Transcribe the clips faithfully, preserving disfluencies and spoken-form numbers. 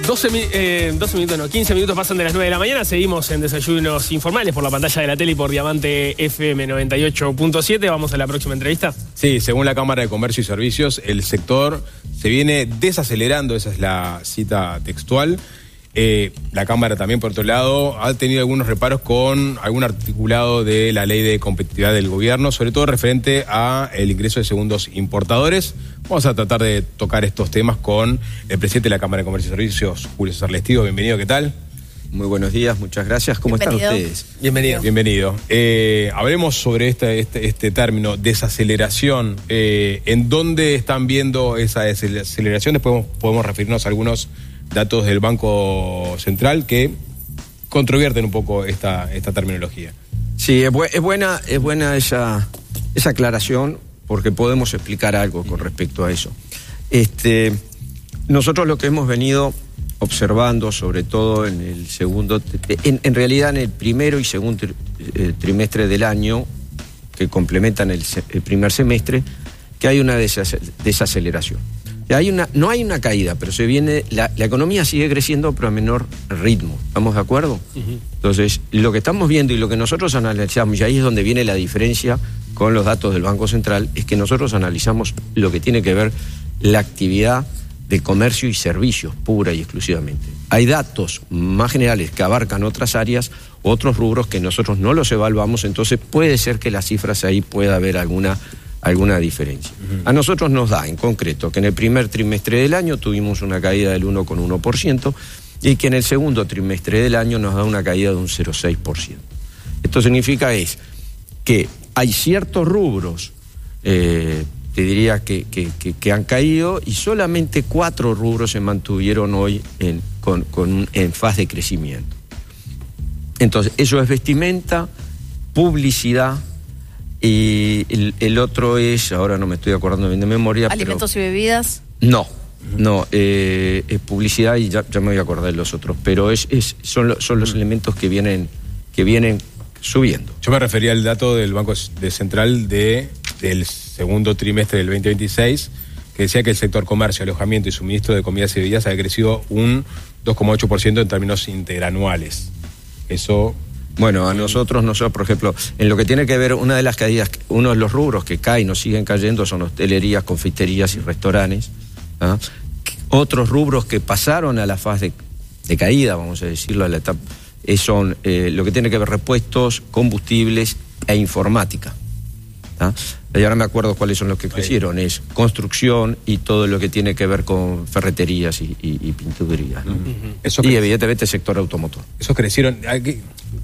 doce, eh, doce minutos, no, quince minutos pasan de las nueve de la mañana. Seguimos en Desayunos Informales por la pantalla de la tele y por Diamante F M noventa y ocho punto siete. Vamos a la próxima entrevista. Sí, según la Cámara de Comercio y Servicios, el sector se viene desacelerando, esa es la cita textual. Eh, la Cámara también, por otro lado, ha tenido algunos reparos con algún articulado de la Ley de Competitividad del Gobierno, sobre todo referente a el ingreso de segundos importadores. Vamos a tratar de tocar estos temas con el presidente de la Cámara de Comercio y Servicios, Julio César Lestido. Bienvenido, ¿qué tal? Muy buenos días, muchas gracias. ¿Cómo Bienvenido. están ustedes? Bienvenido. Bienvenido. Eh, hablemos sobre este, este, este término, desaceleración. Eh, ¿En dónde están viendo esa desaceleración? Después podemos referirnos a algunos datos del Banco Central que controvierten un poco esta, esta terminología. Sí, es, bu es buena, es buena esa, esa aclaración porque podemos explicar algo con respecto a eso. Este, nosotros lo que hemos venido observando, sobre todo en el segundo, en, en realidad en el primero y segundo trimestre del año, que complementan el, el primer semestre, que hay una desaceleración. Hay una, no hay una caída, pero se viene, la, la economía sigue creciendo, pero a menor ritmo. ¿Estamos de acuerdo? Uh-huh. Entonces, lo que estamos viendo y lo que nosotros analizamos, y ahí es donde viene la diferencia con los datos del Banco Central, es que nosotros analizamos lo que tiene que ver la actividad de comercio y servicios, pura y exclusivamente. Hay datos más generales que abarcan otras áreas, otros rubros que nosotros no los evaluamos, entonces puede ser que las cifras ahí pueda haber alguna alguna diferencia. Uh-huh. A nosotros nos da, en concreto, que en el primer trimestre del año tuvimos una caída del uno coma uno por ciento y que en el segundo trimestre del año nos da una caída de un cero coma seis por ciento. Esto significa es que hay ciertos rubros, eh, te diría que, que, que, que han caído y solamente cuatro rubros se mantuvieron hoy en, con, con, en fase de crecimiento. Entonces, eso es vestimenta, publicidad, y el, el otro es, ahora no me estoy acordando bien de memoria. ¿Alimentos pero, y bebidas? No, no, eh, es publicidad y ya, ya me voy a acordar de los otros, pero es, es, son, lo, son los mm. elementos que vienen, que vienen subiendo. Yo me refería al dato del Banco de Central de, del segundo trimestre del veinte veintiséis, que decía que el sector comercio, alojamiento y suministro de comidas y bebidas había crecido un dos coma ocho por ciento en términos interanuales. Eso... Bueno, a nosotros, nosotros, por ejemplo, en lo que tiene que ver, una de las caídas, uno de los rubros que caen, nos siguen cayendo, son hostelerías, confiterías y restaurantes. ¿Ah? Otros rubros que pasaron a la fase de, de caída, vamos a decirlo, a la etapa, eh, son eh, lo que tiene que ver repuestos, combustibles e informática. ¿Ah? Y ahora me acuerdo cuáles son los que crecieron, es construcción y todo lo que tiene que ver con ferreterías y, y, y pinturerías, ¿no? Uh-huh. Eso y evidentemente el sector automotor. Esos crecieron... Aquí...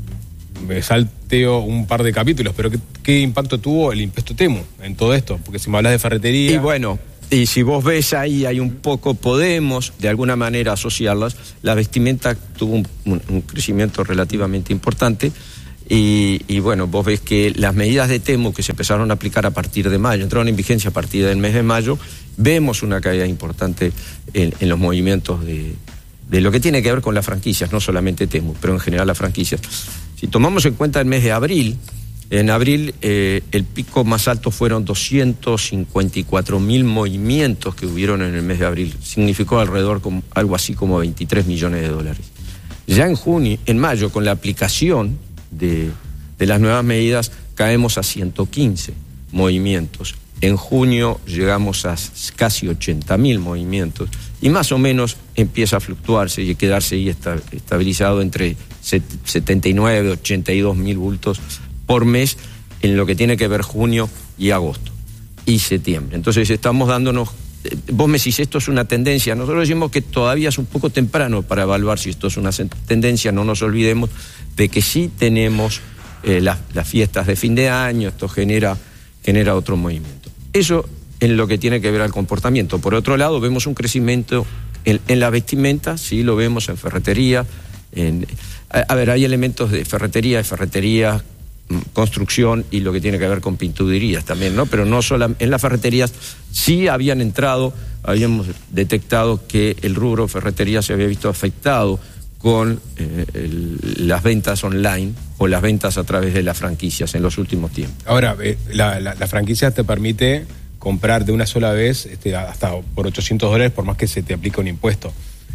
Me salteo un par de capítulos, pero ¿qué, qué impacto tuvo el impuesto Temu en todo esto? Porque si me hablas de ferretería... Y bueno, y si vos ves ahí, hay un poco, podemos de alguna manera asociarlas. La vestimenta tuvo un, un, un crecimiento relativamente importante y, y bueno, vos ves que las medidas de Temu que se empezaron a aplicar a partir de mayo, entraron en vigencia a partir del mes de mayo, vemos una caída importante en, en los movimientos de, de lo que tiene que ver con las franquicias, no solamente Temu, pero en general las franquicias. Si tomamos en cuenta el mes de abril, en abril eh, el pico más alto fueron doscientos cincuenta y cuatro mil movimientos que hubieron en el mes de abril. Significó alrededor como, algo así como veintitrés millones de dólares. Ya en junio, en mayo, con la aplicación de, de las nuevas medidas, caemos a ciento quince movimientos. En junio llegamos a casi ochenta mil movimientos y más o menos empieza a fluctuarse y a quedarse ahí estabilizado entre setenta y nueve, ochenta y dos mil bultos por mes en lo que tiene que ver junio y agosto y septiembre. Entonces estamos dándonos, vos me decís, esto es una tendencia, nosotros decimos que todavía es un poco temprano para evaluar si esto es una tendencia, no nos olvidemos de que sí tenemos eh, las, las fiestas de fin de año, esto genera, genera otro movimiento. Eso en lo que tiene que ver al comportamiento. Por otro lado, vemos un crecimiento en, en la vestimenta, sí lo vemos en ferretería, en, a, a ver, hay elementos de ferretería, de ferretería, construcción y lo que tiene que ver con pinturerías también, ¿no? Pero no solo en las ferreterías sí habían entrado, habíamos detectado que el rubro ferretería se había visto afectado con eh, el, las ventas online o las ventas a través de las franquicias en los últimos tiempos. Ahora, eh, la, la, la franquicia te permite comprar de una sola vez este, hasta por ochocientos dólares por más que se te aplique un impuesto.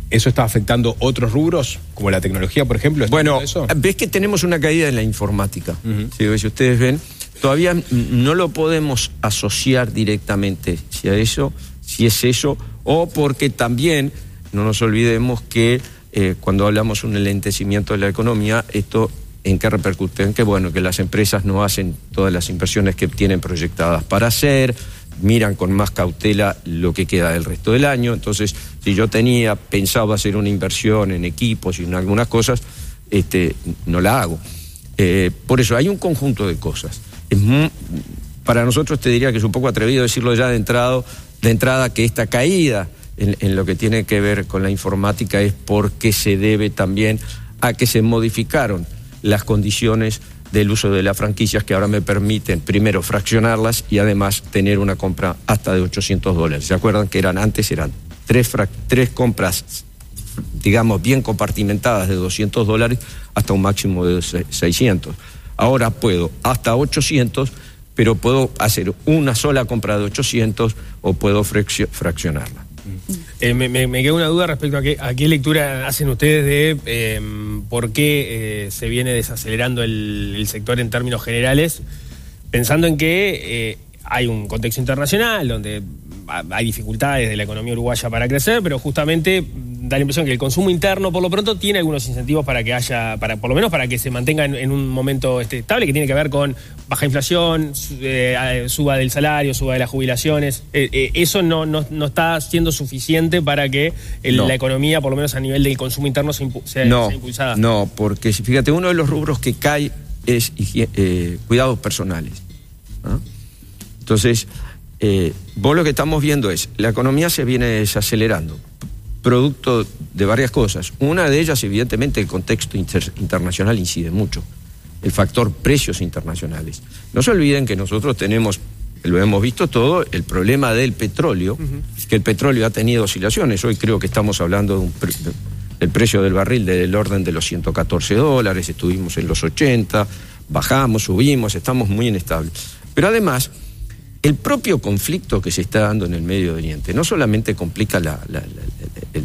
¿Eso está afectando otros rubros, como la tecnología, por ejemplo? ¿Está Bueno, eso? ves que tenemos una caída en la informática. Uh-huh. ¿Sí? Si ustedes ven, todavía no lo podemos asociar directamente si, a eso, si es eso, o porque también no nos olvidemos que eh, cuando hablamos de un enlentecimiento de la economía, esto en qué repercute, en que bueno, que las empresas no hacen todas las inversiones que tienen proyectadas para hacer, miran con más cautela lo que queda del resto del año. Entonces, si yo tenía pensado hacer una inversión en equipos y en algunas cosas, este, no la hago. Eh, por eso hay un conjunto de cosas. Es muy, para nosotros te diría que es un poco atrevido decirlo ya de entrada, de entrada que esta caída en, en lo que tiene que ver con la informática es porque se debe también a que se modificaron las condiciones del uso de las franquicias que ahora me permiten, primero, fraccionarlas y además tener una compra hasta de ochocientos dólares. ¿Se acuerdan que eran antes? Eran tres, frac- tres compras, digamos, bien compartimentadas de doscientos dólares hasta un máximo de seiscientos. Ahora puedo hasta ochocientos, pero puedo hacer una sola compra de ochocientos o puedo fraccio- fraccionarla. Eh, me, me, me queda una duda respecto a qué, a qué lectura hacen ustedes de eh, por qué eh, se viene desacelerando el, el sector en términos generales, pensando en que eh, hay un contexto internacional donde hay dificultades de la economía uruguaya para crecer, pero justamente da la impresión que el consumo interno por lo pronto tiene algunos incentivos para que haya, para por lo menos para que se mantenga en, en un momento este, estable, que tiene que ver con baja inflación, eh, suba del salario, suba de las jubilaciones. Eh, eh, eso no, no, no está siendo suficiente para que el, no. la economía, por lo menos a nivel del consumo interno, sea, impu- sea, no, sea impulsada. No, porque fíjate, uno de los rubros que cae es higie- eh, cuidados personales. ¿Ah? Entonces, eh, vos lo que estamos viendo es, la economía se viene desacelerando, producto de varias cosas. Una de ellas, evidentemente, el contexto inter- internacional incide mucho. El factor precios internacionales. No se olviden que nosotros tenemos, lo hemos visto todo, el problema del petróleo, uh-huh. que el petróleo ha tenido oscilaciones. Hoy creo que estamos hablando de un pre- del precio del barril del orden de los ciento catorce dólares, estuvimos en los ochenta, bajamos, subimos, estamos muy inestables. Pero además, el propio conflicto que se está dando en el Medio Oriente no solamente complica la, la, la, el,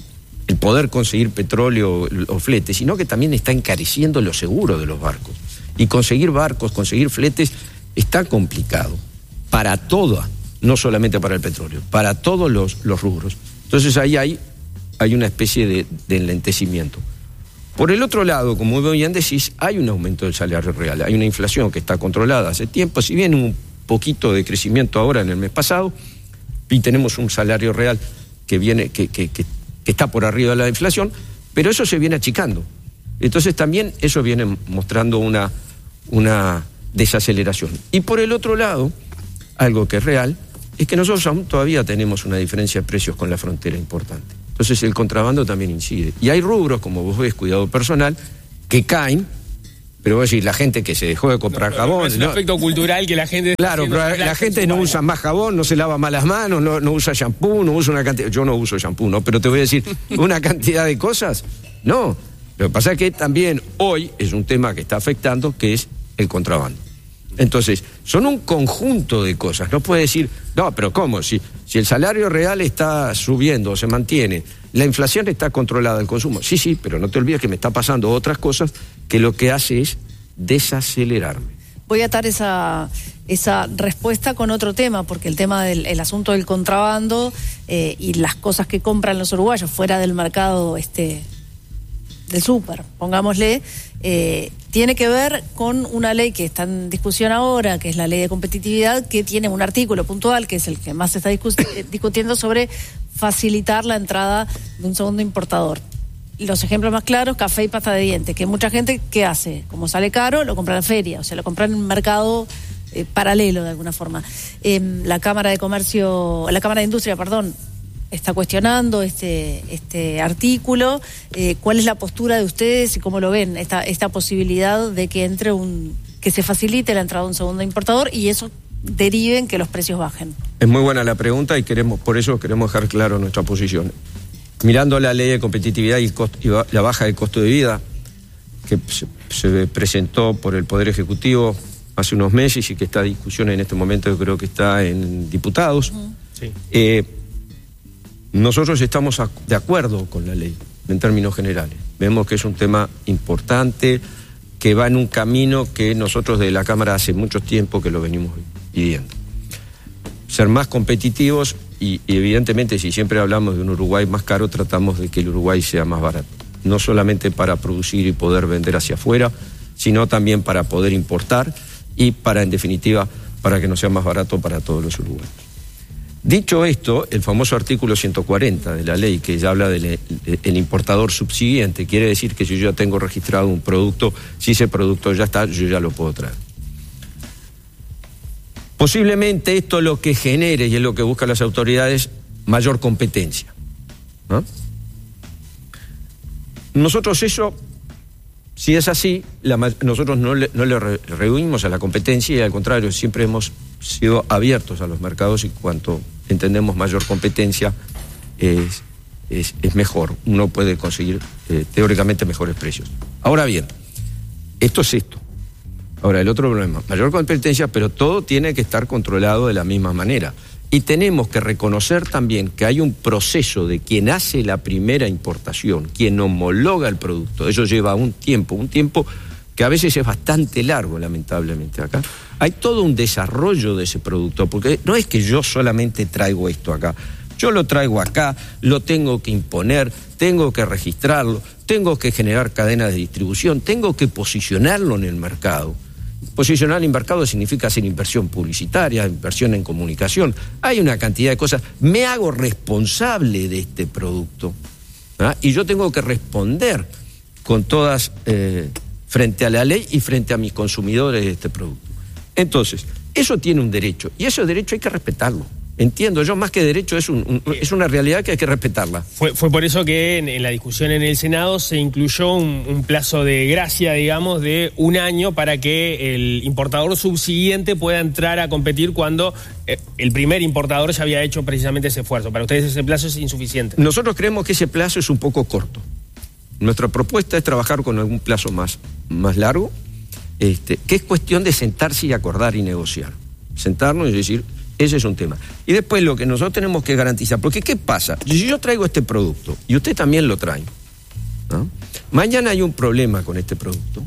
el poder conseguir petróleo o fletes, sino que también está encareciendo los seguros de los barcos. Y conseguir barcos, conseguir fletes, está complicado para todo, no solamente para el petróleo, para todos los, los rubros. Entonces ahí hay, hay una especie de, de enlentecimiento. Por el otro lado, como bien decís, hay un aumento del salario real, hay una inflación que está controlada hace tiempo, si bien un poquito de crecimiento ahora en el mes pasado, y tenemos un salario real que viene, que, que, que, que está por arriba de la inflación, pero eso se viene achicando. Entonces también eso viene mostrando una, una desaceleración. Y por el otro lado, algo que es real, es que nosotros aún todavía tenemos una diferencia de precios con la frontera importante. Entonces el contrabando también incide. Y hay rubros, como vos ves, cuidado personal, que caen. Pero voy a decir, la gente que se dejó de comprar no, jabón... Es un ¿no? aspecto cultural que la gente... Claro, pero la, la gente no usa más jabón, no se lava más las manos, no, no usa shampoo, no usa una cantidad... Yo no uso shampoo, ¿no? Pero te voy a decir, una cantidad de cosas, no. Lo que pasa es que también hoy es un tema que está afectando, que es el contrabando. Entonces, son un conjunto de cosas. No puede decir, no, pero ¿cómo? Si, si el salario real está subiendo o se mantiene, la inflación está controlada, el consumo. Sí, sí, pero no te olvides que me está pasando otras cosas que lo que hace es desacelerarme. Voy a atar esa, esa respuesta con otro tema, porque el tema del el asunto del contrabando eh, y las cosas que compran los uruguayos fuera del mercado este del súper, pongámosle, eh, tiene que ver con una ley que está en discusión ahora, que es la ley de competitividad, que tiene un artículo puntual, que es el que más se está discu- discutiendo sobre facilitar la entrada de un segundo importador. Los ejemplos más claros, café y pasta de dientes, que mucha gente, ¿qué hace? Como sale caro, lo compra en la feria, o sea, lo compra en un mercado eh, paralelo de alguna forma. Eh, la Cámara de Comercio, la Cámara de Industria, perdón, está cuestionando este este artículo. Eh, ¿Cuál es la postura de ustedes y cómo lo ven, esta esta posibilidad de que entre un, que se facilite la entrada de un segundo importador y eso derive en que los precios bajen? Es muy buena la pregunta y queremos, por eso queremos dejar claro nuestra posición. Mirando la ley de competitividad y, el costo, y la baja del costo de vida que se, se presentó por el Poder Ejecutivo hace unos meses y que está en discusión en este momento, yo creo que está en diputados. Uh-huh. Sí. Eh, nosotros estamos de acuerdo con la ley, en términos generales. Vemos que es un tema importante, que va en un camino que nosotros de la Cámara hace mucho tiempo que lo venimos pidiendo. Ser más competitivos y, y evidentemente si siempre hablamos de un Uruguay más caro, tratamos de que el Uruguay sea más barato. No solamente para producir y poder vender hacia afuera, sino también para poder importar y para, en definitiva, para que no sea más barato para todos los uruguayos. Dicho esto, el famoso artículo ciento cuarenta de la ley, que ya habla del el importador subsiguiente, quiere decir que si yo ya tengo registrado un producto, si ese producto ya está, yo ya lo puedo traer. Posiblemente esto lo que genere, y es lo que buscan las autoridades, mayor competencia, ¿no? Nosotros eso, si es así, la, nosotros no le, no le rehuimos a la competencia y al contrario, siempre hemos sido abiertos a los mercados y cuanto entendemos mayor competencia es, es, es mejor. Uno puede conseguir eh, teóricamente mejores precios. Ahora bien, esto es esto. Ahora, el otro problema, mayor competencia, pero todo tiene que estar controlado de la misma manera. Y tenemos que reconocer también que hay un proceso de quien hace la primera importación, quien homologa el producto. Eso lleva un tiempo, un tiempo que a veces es bastante largo, lamentablemente. Acá hay todo un desarrollo de ese producto, porque no es que yo solamente traigo esto acá. Yo lo traigo acá, lo tengo que imponer, tengo que registrarlo, tengo que generar cadenas de distribución, tengo que posicionarlo en el mercado. Posicionar el mercado significa hacer inversión publicitaria, inversión en comunicación. Hay una cantidad de cosas. Me hago responsable de este producto, ¿ah? Y yo tengo que responder con todas, eh, frente a la ley y frente a mis consumidores de este producto. Entonces, eso tiene un derecho, y ese derecho hay que respetarlo. Entiendo, yo más que derecho es, un, un, es una realidad que hay que respetarla. Fue, fue por eso que en, en la discusión en el Senado se incluyó un, un plazo de gracia, digamos, de un año para que el importador subsiguiente pueda entrar a competir cuando eh, el primer importador ya había hecho precisamente ese esfuerzo. Para ustedes ese plazo es insuficiente. Nosotros creemos que ese plazo es un poco corto. Nuestra propuesta es trabajar con algún plazo más, más largo, este, que es cuestión de sentarse y acordar y negociar. Sentarnos y decir... Ese es un tema. Y después lo que nosotros tenemos que garantizar, porque ¿qué pasa? Si yo traigo este producto y usted también lo trae, ¿no? Mañana hay un problema con este producto.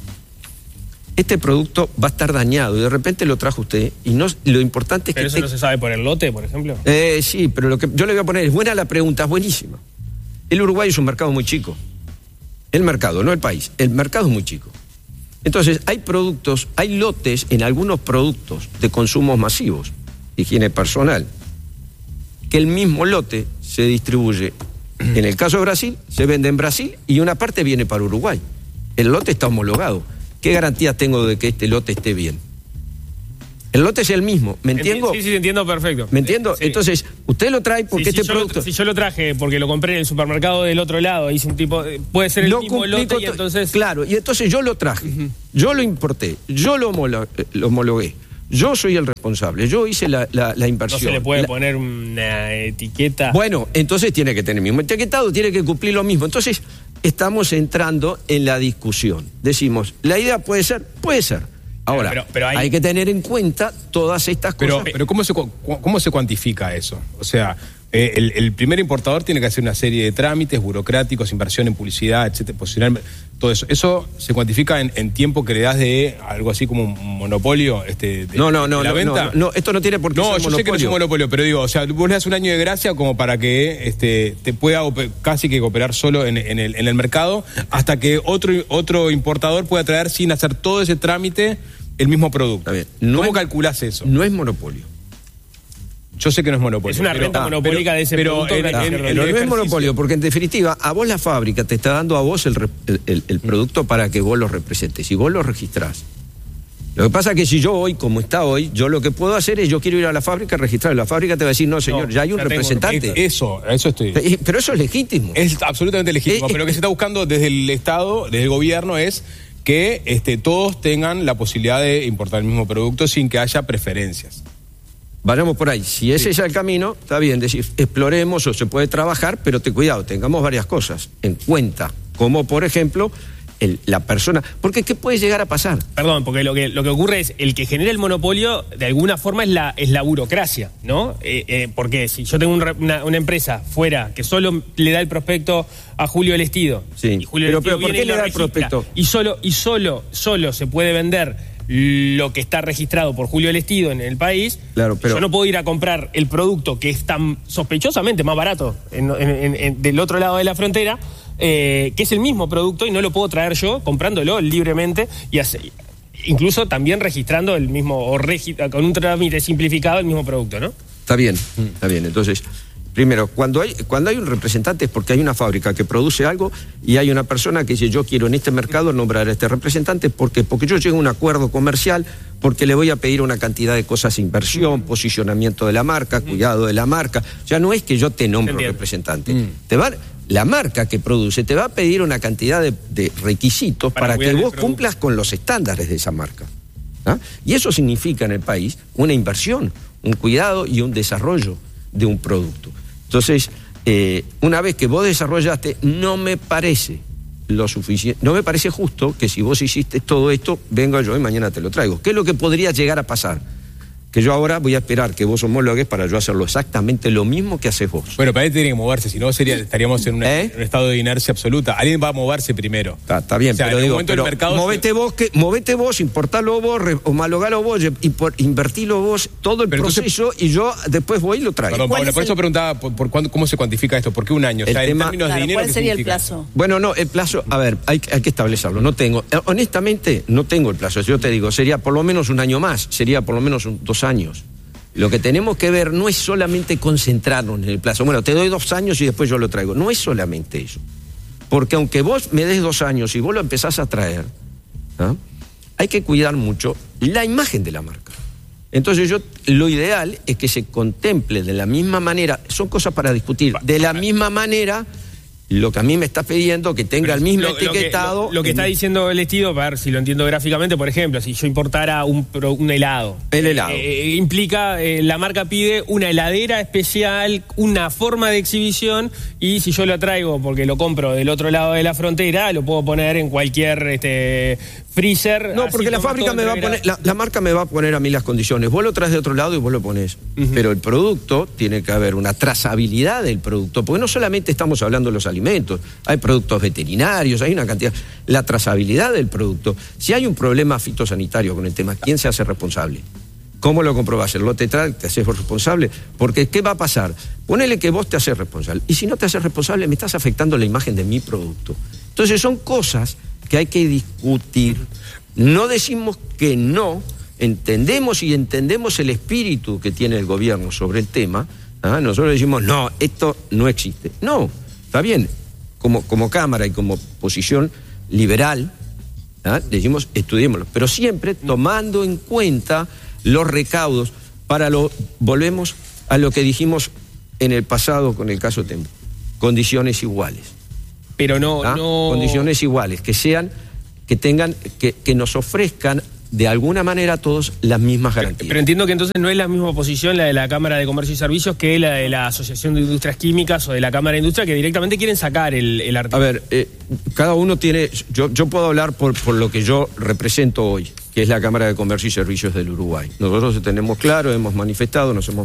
Este producto va a estar dañado y de repente lo trajo usted y no, lo importante es ¿Pero que... eso te... no se sabe por el lote, por ejemplo? Eh, sí, pero lo que yo le voy a poner es buena la pregunta, es buenísima. El Uruguay es un mercado muy chico. El mercado, no el país. El mercado es muy chico. Entonces, hay productos, hay lotes en algunos productos de consumos masivos, higiene personal, que el mismo lote se distribuye. En el caso de Brasil, se vende en Brasil y una parte viene para Uruguay. El lote está homologado. ¿Qué garantías tengo de que este lote esté bien? El lote es el mismo, ¿me entiendo? Sí, sí, entiendo perfecto. ¿Me entiendo? Sí. Entonces, usted lo trae porque sí, este si producto... Lo, si yo lo traje porque lo compré en el supermercado del otro lado, hice un tipo... Puede ser el no mismo lote y entonces... Claro, y entonces yo lo traje, uh-huh. yo lo importé, yo lo, homolo lo homologué. Yo soy el responsable, yo hice la, la, la inversión. ¿No se le puede la... poner una etiqueta? Bueno, entonces tiene que tener el mismo etiquetado, tiene que cumplir lo mismo. Entonces, estamos entrando en la discusión. Decimos, ¿la idea puede ser? Puede ser. Ahora, pero, pero, pero hay... hay que tener en cuenta todas estas pero, cosas. Pero ¿cómo se, cómo se cuantifica eso? O sea, eh, el, el primer importador tiene que hacer una serie de trámites burocráticos, inversión en publicidad, etcétera, posicionar, todo eso. ¿Eso se cuantifica en, en tiempo que le das de algo así como un monopolio? Este, de, no, no, no, de la no, venta? no, no, esto no tiene por qué no, ser yo monopolio. sé que no es un monopolio, pero digo, o sea, vos le das un año de gracia como para que este, te pueda casi que operar solo en, en, el, en el mercado, hasta que otro, otro importador pueda traer sin hacer todo ese trámite el mismo producto. No ¿Cómo es, calculás eso? No es monopolio. Yo sé que no es monopolio. Es una pero, renta ah, monopólica pero, de ese pero producto. En, en, en, en, en no es monopolio, porque en definitiva, a vos la fábrica te está dando a vos el, el, el, el producto para que vos lo representes y vos lo registrás. Lo que pasa es que si yo hoy, como está hoy, yo lo que puedo hacer es, yo quiero ir a la fábrica a registrar. La fábrica te va a decir, no señor, no, ya hay un ya representante. Tengo, eso, eso estoy. Pero eso es legítimo. Es absolutamente legítimo, eh, pero lo que se está buscando desde el Estado, desde el gobierno, es que este, todos tengan la posibilidad de importar el mismo producto sin que haya preferencias. Vayamos por ahí. Si ese sí. es el camino, está bien, decir, exploremos o se puede trabajar, pero te cuidado, tengamos varias cosas en cuenta, como por ejemplo el, la persona, porque ¿qué puede llegar a pasar? Perdón, porque lo que, lo que ocurre es, el que genera el monopolio, de alguna forma, es la, es la burocracia, ¿no? Eh, eh, porque si yo tengo un, una, una empresa fuera que solo le da el prospecto a Julio Lestido, sí. y Julio pero, Lestido pero ¿por qué viene y le lo da el registra, prospecto? Y solo, y solo, solo se puede vender lo que está registrado por Julio Lestido en el país. Claro, pero yo no puedo ir a comprar el producto que es tan sospechosamente más barato en, en, en, en, del otro lado de la frontera, eh, que es el mismo producto, y no lo puedo traer yo comprándolo libremente y hace, incluso también registrando el mismo, o regi, con un trámite simplificado, el mismo producto, ¿no? Está bien, está bien. Entonces, primero, cuando hay, cuando hay un representante es porque hay una fábrica que produce algo y hay una persona que dice, yo quiero en este mercado nombrar a este representante porque, porque yo llego a un acuerdo comercial, porque le voy a pedir una cantidad de cosas, inversión, posicionamiento de la marca, cuidado de la marca. Ya no es que yo te nombro Entiendo. representante. Mm. Te va, la marca que produce te va a pedir una cantidad de, de requisitos para, para que vos cumplas con los estándares de esa marca. ¿Ah? Y eso significa en el país una inversión, un cuidado y un desarrollo de un producto. Entonces, eh, una vez que vos desarrollaste, no me parece lo suficiente, no me parece justo que si vos hiciste todo esto, venga yo y mañana te lo traigo. ¿Qué es lo que podría llegar a pasar? Que yo ahora voy a esperar que vos homologues para yo hacerlo exactamente lo mismo que haces vos. Bueno, para él tiene que moverse, si no sería, estaríamos en, una, ¿Eh? en un estado de inercia absoluta. Alguien va a moverse primero. Está, está bien, o sea, pero, en digo, momento pero el mercado movete, se... vos, que, movete vos, importalo vos, re, homologalo vos, y por, invertilo vos todo el pero proceso entonces, y yo después voy y lo traigo. Perdón, Pablo, por eso el... preguntaba por, por cuándo, cómo se cuantifica esto, ¿por qué un año? El o sea, tema, en términos claro, de dinero, ¿cuál ¿qué sería significa? el plazo? Bueno, no, el plazo, a ver, hay, hay que establecerlo, no tengo, honestamente no tengo el plazo, yo te digo, sería por lo menos un año más, sería por lo menos un, dos años. Lo que tenemos que ver no es solamente concentrarnos en el plazo. Bueno, te doy dos años y después yo lo traigo. No es solamente eso. Porque aunque vos me des dos años y vos lo empezás a traer, ¿ah? hay que cuidar mucho la imagen de la marca. Entonces yo, lo ideal es que se contemple de la misma manera, son cosas para discutir, de la misma manera lo que a mí me está pidiendo que tenga el mismo lo, etiquetado. Lo que, lo, lo que está diciendo el Lestido, para ver si lo entiendo gráficamente, por ejemplo, si yo importara un, un helado. El helado. Eh, implica, eh, la marca pide una heladera especial, una forma de exhibición, y si yo lo traigo porque lo compro del otro lado de la frontera, lo puedo poner en cualquier este, freezer. No, porque la fábrica me va a poner, la, la marca me va a poner a mí las condiciones. Vos lo traes de otro lado y vos lo ponés. Uh-huh. Pero el producto, tiene que haber una trazabilidad del producto, porque no solamente estamos hablando de los alimentos, hay productos veterinarios, hay una cantidad. La trazabilidad del producto. Si hay un problema fitosanitario con el tema, ¿quién se hace responsable? ¿Cómo lo comprobás? ¿El lote trae, te haces responsable? Porque ¿qué va a pasar? Ponele que vos te haces responsable. Y si no te haces responsable, me estás afectando la imagen de mi producto. Entonces son cosas que hay que discutir. No decimos que no, entendemos y entendemos el espíritu que tiene el gobierno sobre el tema. ¿Ah? Nosotros decimos, no, esto no existe. No, está bien. Como, como Cámara y como posición liberal, ¿ah? decimos, estudiémoslo. Pero siempre tomando en cuenta los recaudos para lo... Volvemos a lo que dijimos en el pasado con el caso Tembo. Condiciones iguales. Pero no, ¿Ah? no... Condiciones iguales, que sean, que tengan, que, que nos ofrezcan de alguna manera a todos las mismas garantías. Pero, pero entiendo que entonces no es la misma posición la de la Cámara de Comercio y Servicios que la de la Asociación de Industrias Químicas o de la Cámara de Industria, que directamente quieren sacar el, el artículo. A ver, eh, cada uno tiene... Yo, yo puedo hablar por, por lo que yo represento hoy, que es la Cámara de Comercio y Servicios del Uruguay. Nosotros tenemos claro, hemos manifestado, nos hemos